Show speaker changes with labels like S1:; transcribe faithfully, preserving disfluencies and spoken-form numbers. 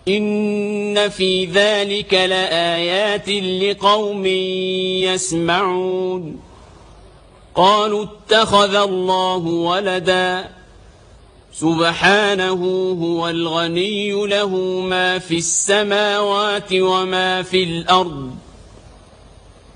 S1: إن في ذلك لآيات لقوم يسمعون قالوا اتخذ الله ولدا سبحانه هو الغني له ما في السماوات وما في الأرض